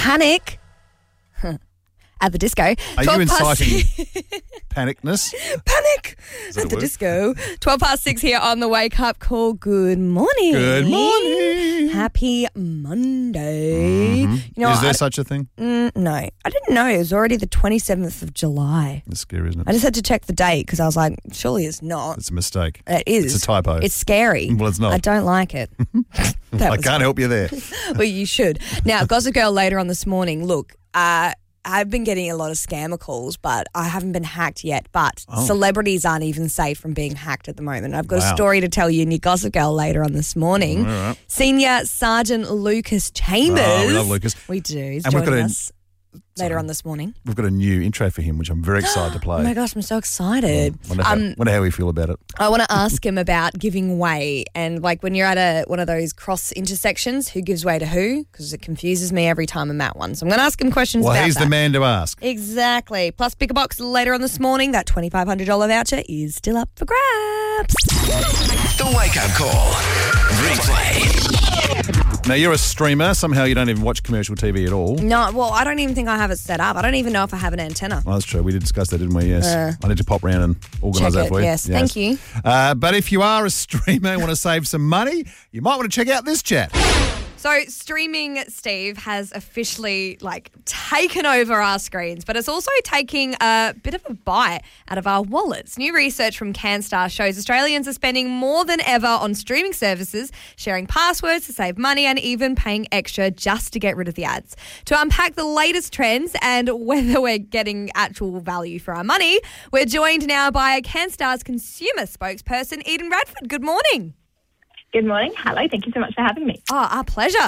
Panic at the disco. Are you inciting panicness? Panic Is that at a the word? disco. 6:12 here on the Wake Up Call. Good morning. Good morning. Happy Monday. You know, Is there such a thing? no, I didn't know. It was already the 27th of July. It's scary, isn't I it? just had to check the date because I was like, surely it's not. It's a mistake. It is. It's a typo. It's scary. Well, it's not. I don't like it. That I was can't help you there. Well, you should. Now, Gossip Girl later on this morning. Look, I've been getting a lot of scammer calls, but I haven't been hacked yet. But celebrities aren't even safe from being hacked at the moment. I've got a story to tell you in your Gossip Girl later on this morning. All right. Senior Sergeant Lucas Chambers. Oh, we love Lucas. We do. He's And we've joining got us later on this morning. We've got a new intro for him, which I'm very excited to play. Oh my gosh, I'm so excited. Wonder how we feel about it. I want to ask him about giving way and like when you're at one of those cross intersections, who gives way to who? Because it confuses me every time I'm at one. So I'm going to ask him questions Well, about he's that. the man to ask. Exactly. Plus, pick a box later on this morning. That $2,500 voucher is still up for grabs. The Wake Up Call. Replay. Now, you're a streamer. Somehow you don't even watch commercial TV at all. No, well, I don't even think I have it set up. I don't even know if I have an antenna. Well, that's true. We did discuss that, didn't we? Yes. I need to pop round and organise Check that it. for you. Yes, thank you. But if you are a streamer and want to save some money, you might want to check out this chat. So streaming, Steve, has officially taken over our screens, but it's also taking a bit of a bite out of our wallets. New research from CanStar shows Australians are spending more than ever on streaming services, sharing passwords to save money and even paying extra just to get rid of the ads. To unpack the latest trends and whether we're getting actual value for our money, we're joined now by CanStar's consumer spokesperson, Eden Radford. Good morning. Good morning. Hello. Thank you so much for having me. Oh, our pleasure.